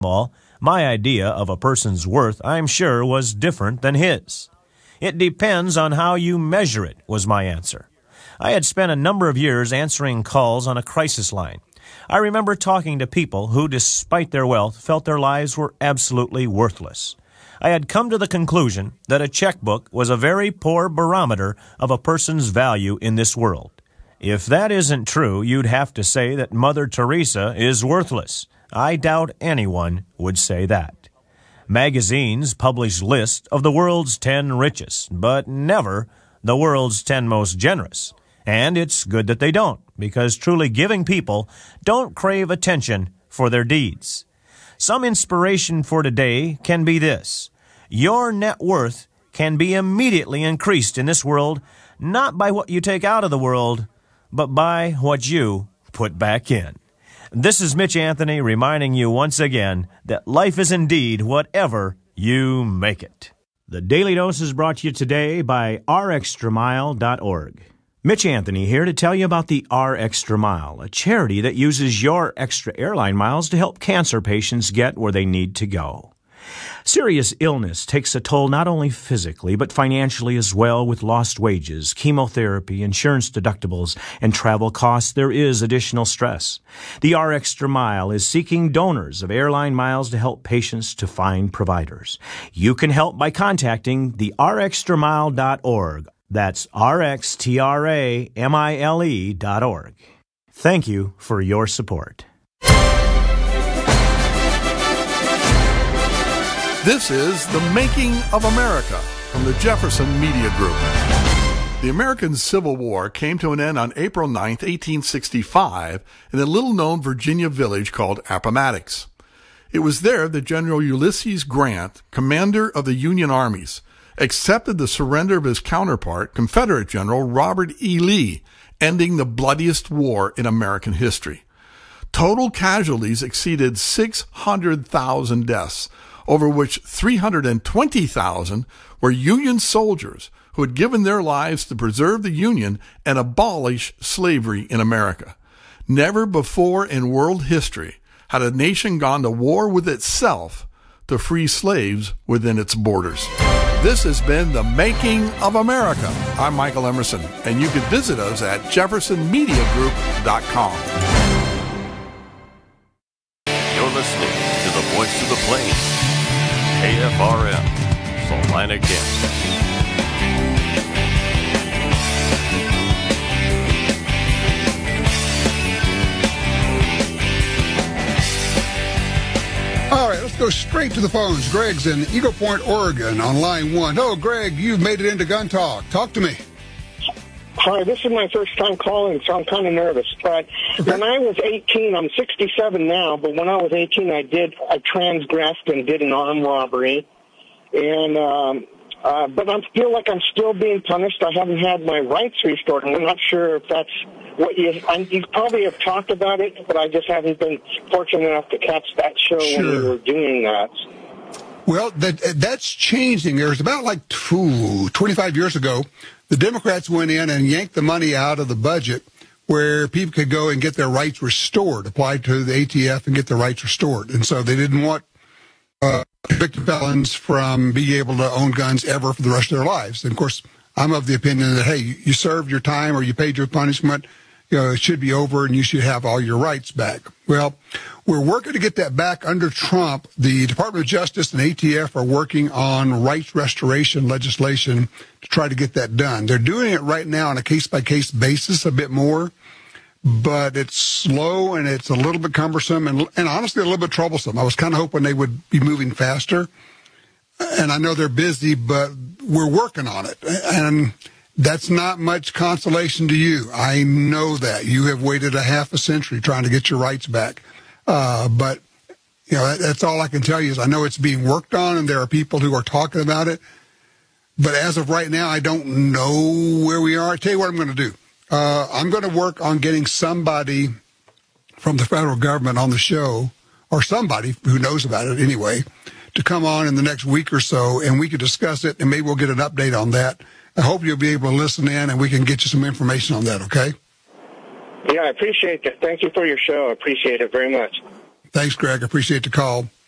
All, my idea of a person's worth, I'm sure, was different than his. It depends on how you measure it, was my answer. I had spent a number of years answering calls on a crisis line. I remember talking to people who, despite their wealth, felt their lives were absolutely worthless. I had come to the conclusion that a checkbook was a very poor barometer of a person's value in this world. If that isn't true, you'd have to say that Mother Teresa is worthless. I doubt anyone would say that. Magazines publish lists of the world's 10 richest, but never the world's 10 most generous. And it's good that they don't, because truly giving people don't crave attention for their deeds. Some inspiration for today can be this. Your net worth can be immediately increased in this world, not by what you take out of the world, but by what you put back in. This is Mitch Anthony reminding you once again that life is indeed whatever you make it. The Daily Dose is brought to you today by rextramile.org. Mitch Anthony here to tell you about the R Extra Mile, a charity that uses your extra airline miles to help cancer patients get where they need to go. Serious illness takes a toll not only physically, but financially as well. With lost wages, chemotherapy, insurance deductibles, and travel costs, there is additional stress. The R Extra Mile is seeking donors of airline miles to help patients to find providers. You can help by contacting the rextramile.org. That's rxtramile.org. Thank you for your support. This is The Making of America from the Jefferson Media Group. The American Civil War came to an end on April 9, 1865, in a little-known Virginia village called Appomattox. It was there that General Ulysses Grant, commander of the Union armies, accepted the surrender of his counterpart, Confederate General Robert E. Lee, ending the bloodiest war in American history. Total casualties exceeded 600,000 deaths, over which 320,000 were Union soldiers who had given their lives to preserve the Union and abolish slavery in America. Never before in world history had a nation gone to war with itself to free slaves within its borders. This has been The Making of America. I'm Michael Emerson, and you can visit us at jeffersonmediagroup.com. You're listening to the Voice of the Plains, KFRM, Salina, Kansas. All right, let's go straight to the phones. Greg's in Eagle Point, Oregon on line 1. Oh, Greg, you've made it into Gun Talk. Talk to me. Hi, this is my first time calling, so I'm kind of nervous. But when I was 18, I'm 67 now, but when I was 18, I transgressed and did an armed robbery. And but I feel like I'm still being punished. I haven't had my rights restored, and I'm not sure if that's what you probably have talked about it, but I just haven't been fortunate enough to catch that show when we were doing that. Well, that's changing. There's about 25 years ago, the Democrats went in and yanked the money out of the budget where people could go and get their rights restored, apply to the ATF and get their rights restored. And so they didn't want convicted felons from being able to own guns ever for the rest of their lives. And, of course, I'm of the opinion that, hey, you served your time or you paid your punishment, it should be over and you should have all your rights back. Well, we're working to get that back under Trump. The Department of Justice and ATF are working on rights restoration legislation to try to get that done. They're doing it right now on a case-by-case basis a bit more, but it's slow and it's a little bit cumbersome and honestly a little bit troublesome. I was kind of hoping they would be moving faster, and I know they're busy, but we're working on it. And that's not much consolation to you. I know that. You have waited a half a century trying to get your rights back. But, that's all I can tell you is I know it's being worked on and there are people who are talking about it. But as of right now, I don't know where we are. I tell you what I'm going to do. I'm going to work on getting somebody from the federal government on the show, or somebody who knows about it anyway, to come on in the next week or so, and we could discuss it, and maybe we'll get an update on that. I hope you'll be able to listen in, and we can get you some information on that, okay? Yeah, I appreciate that. Thank you for your show. I appreciate it very much. Thanks, Greg. I appreciate the call.